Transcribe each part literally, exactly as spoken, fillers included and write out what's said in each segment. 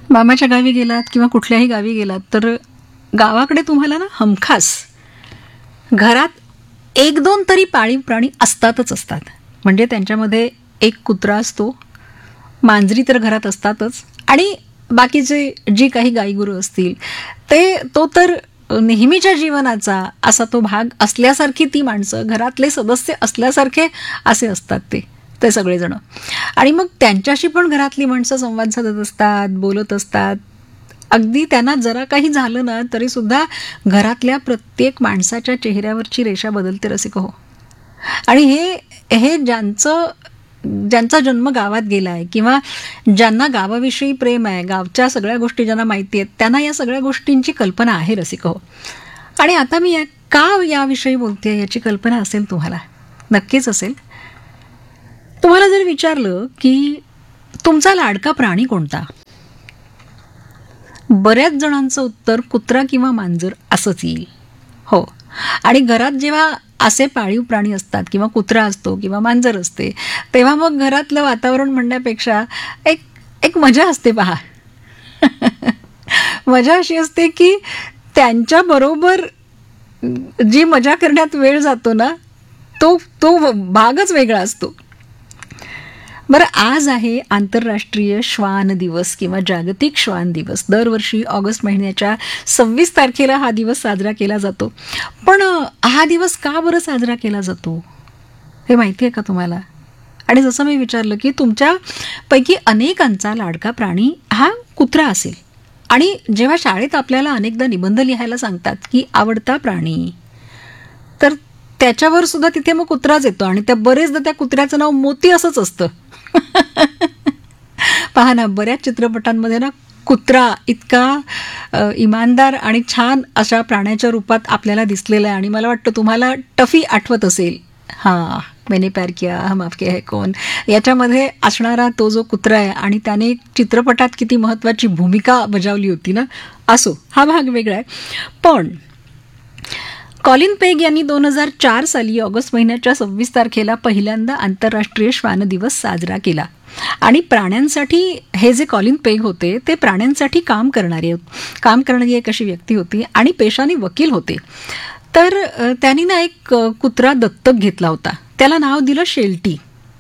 मामाच्या गावी गेलात किंवा कुठल्याही गावी गेलात तर गावाकडे तुम्हाला ना हमखास घरात एक दोन तरी पाळीव प्राणी असतातच असतात. म्हणजे त्यांच्यामध्ये एक कुत्रा असतो, मांजरी तर घरात असतातच, आणि बाकीचे जी काही गाईगुरु असतील ते तो तर नेहमीच्या जीवनाचा असा तो भाग असल्यासारखी ती माणसं घरातले सदस्य असल्यासारखे असे असतात ते ते सगळेजण. आणि मग त्यांच्याशी पण घरातली माणसं संवाद साधत असतात, बोलत असतात. अगदी त्यांना जरा काही झालं ना तरी सुद्धा घरातल्या प्रत्येक माणसाच्या चेहऱ्यावरची रेषा बदलते रसिक हो. आणि हे हे ज्यांचं ज्यांचा जन्म गावात गेला आहे किंवा ज्यांना गावाविषयी प्रेम आहे, गावच्या सगळ्या गोष्टी ज्यांना माहिती आहेत, त्यांना या सगळ्या गोष्टींची कल्पना आहे रसिक हो. आणि आता मी या का याविषयी बोलते याची कल्पना असेल तुम्हाला, नक्कीच असेल. तुम्हाला जर विचारलं की तुमचा लाडका प्राणी कोणता, बऱ्याच जणांचं उत्तर कुत्रा किंवा मांजर असंच येईल हो. आणि घरात जेव्हा असे पाळीव प्राणी असतात किंवा कुत्रा असतो किंवा मांजर असते तेव्हा मग घरातलं वातावरण म्हणण्यापेक्षा एक एक मजा असते पहा. मजा अशी असते की त्यांच्याबरोबर जी मजा करण्यात वेळ जातो ना तो तो भागच वेगळा असतो. बरं, आज आहे आंतरराष्ट्रीय श्वान दिवस किंवा जागतिक श्वान दिवस. दरवर्षी ऑगस्ट महिन्याच्या सव्वीस तारखेला हा दिवस साजरा केला जातो. पण हा दिवस का बरं साजरा केला जातो हे माहिती आहे का तुम्हाला? आणि जसं मी विचारलं की तुमच्यापैकी अनेकांचा लाडका प्राणी हा कुत्रा असेल, आणि जेव्हा शाळेत आपल्याला अनेकदा निबंध लिहायला सांगतात की आवडता प्राणी, तर त्याच्यावर सुद्धा तिथे मग कुत्राच येतो. आणि त्या बरेचदा त्या कुत्र्याचं नाव मोती असंच असतं. पहा ना, बऱ्याच चित्रपटांमध्ये ना कुत्रा इतका इमानदार आणि छान अशा प्राण्याच्या रूपात आपल्याला दिसलेला आहे. आणि मला वाटतं तुम्हाला टफी आठवत असेल, हां, मैंने प्यार किया, हम आपके है कौन, याच्यामध्ये असणारा तो जो कुत्रा आहे आणि त्याने चित्रपटात किती महत्त्वाची भूमिका बजावली होती ना. असो, हा भाग वेगळा आहे. पण कॉलिन पेग यांनी दोन हजार चार साली ऑगस्ट महिन्याच्या सव्वीस तारखेला पहिल्यांदा आंतरराष्ट्रीय श्वान दिवस साजरा केला. आणि प्राण्यांसाठी हे जे कॉलिन पेग होते ते प्राण्यांसाठी काम करणारे काम करणारी एक अशी व्यक्ती होती आणि पेशाने वकील होते. तर त्यांनी ना एक कुत्रा दत्तक घेतला होता, त्याला नाव दिलं शेल्टी.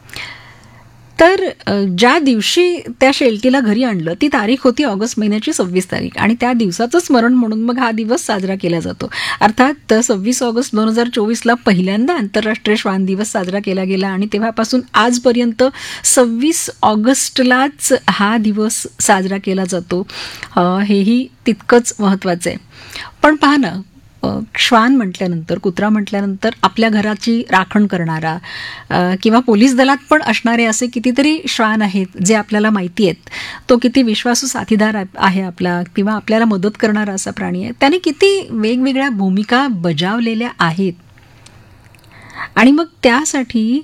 तर ज्या दिवशी त्या शेल्टीला घरी आणलं ती तारीख होती ऑगस्ट महिन्याची सव्वीस तारीख, आणि त्या दिवसाचं स्मरण म्हणून मग हा दिवस साजरा केला जातो. अर्थात सव्वीस ऑगस्ट दोन हजार चोवीसला पहिल्यांदा आंतरराष्ट्रीय श्वान दिवस साजरा केला गेला आणि तेव्हापासून आजपर्यंत सव्वीस ऑगस्टलाच हा दिवस साजरा केला जातो. हेही तितकंच महत्त्वाचं आहे. पण पहा ना, श्वान म्हटल्यानंतर, कुत्रा म्हटल्यानंतर आपल्या घराची राखण करणारा किंवा पोलीस दलात पण असणारे असे कितीतरी श्वान आहेत जे आपल्याला माहिती आहेत. तो किती विश्वासू साथीदार आहे आपला, किंवा आपल्याला मदत करणारा असा प्राणी आहे. त्याने किती वेगवेगळ्या भूमिका बजावलेल्या आहेत. आणि मग त्यासाठी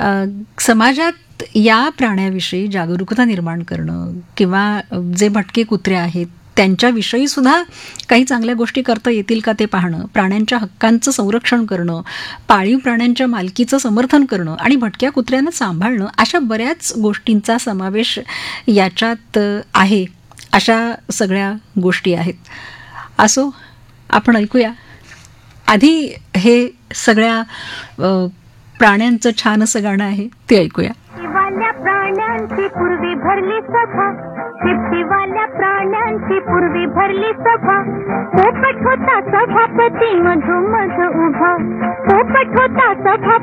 समाजात या प्राण्याविषयी जागरूकता निर्माण करणं किंवा जे भटके कुत्रे आहेत त्यांच्याविषयी सुद्धा काही चांगल्या गोष्टी करता येतील का ते पाहणं, प्राण्यांच्या हक्कांचं संरक्षण करणं, पाळीव प्राण्यांच्या मालकीचं समर्थन करणं आणि भटक्या कुत्र्यांना सांभाळणं, अशा बऱ्याच गोष्टींचा समावेश याच्यात आहे. अशा सगळ्या गोष्टी आहेत. असो, आपण ऐकूया आधी हे सगळ्या प्राण्यांचं छान असं गाणं आहे ते ऐकूया. प्राण्यांची पूर्वी भरली सभा, शेतीवाल्या प्राण्यांची पूर्वी भरली सभा. पोपट होता सभापती मधोमध उभा, पोपट होता सभा